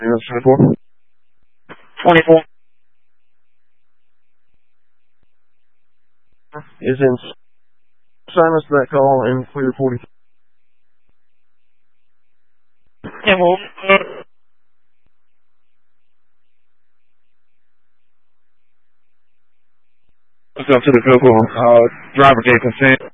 24. 24. Is in silence that call and clear 40. Yeah, well, let's go to the vehicle. Driver gave consent.